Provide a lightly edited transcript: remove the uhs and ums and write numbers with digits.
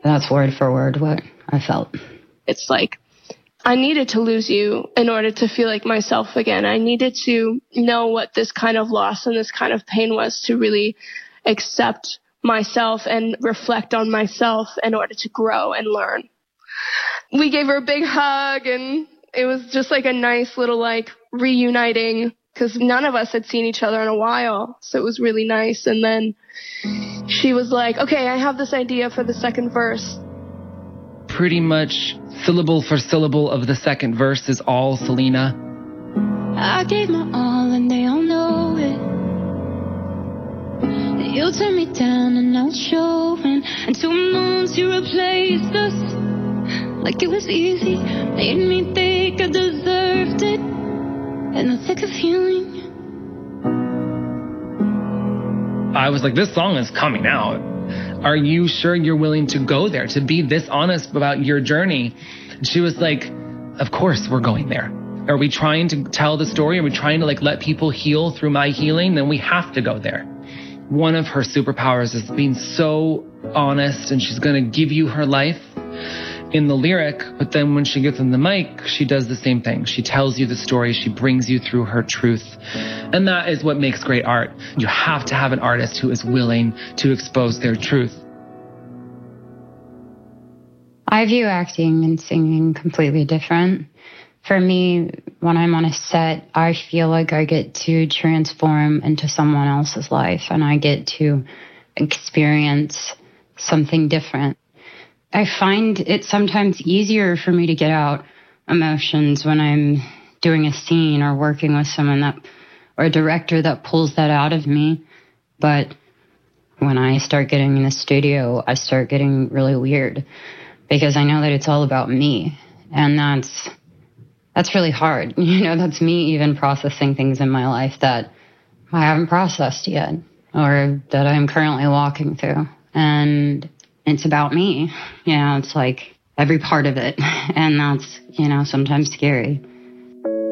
That's word for word what I felt. It's like, I needed to lose you in order to feel like myself again. I needed to know what this kind of loss and this kind of pain was to really accept myself and reflect on myself in order to grow and learn. We gave her a big hug, and it was just like a nice little like reuniting, because none of us had seen each other in a while. So it was really nice. And then she was like, okay, I have this idea for the second verse. Pretty much syllable for syllable of the second verse is all Selena. I gave my all and they all know it. You turned me down and now it's showing. And 2 months you replaced us like it was easy. Made me think I deserved it. And the thick of healing. I was like, this song is coming out. Are you sure you're willing to go there, to be this honest about your journey? And she was like, of course we're going there. Are we trying to tell the story? Are we trying to like let people heal through my healing? Then we have to go there. One of her superpowers is being so honest, and she's going to give you her life in the lyric, but then when she gets on the mic, she does the same thing. She tells you the story. She brings you through her truth. And that is what makes great art. You have to have an artist who is willing to expose their truth. I view acting and singing completely different. For me, when I'm on a set, I feel like I get to transform into someone else's life, and I get to experience something different. I find it sometimes easier for me to get out emotions when I'm doing a scene or working with someone or a director that pulls that out of me. But when I start getting in the studio, I start getting really weird, because I know that it's all about me. And that's really hard. That's me even processing things in my life that I haven't processed yet, or that I'm currently walking through. And it's about me. It's like every part of it. And that's, sometimes scary.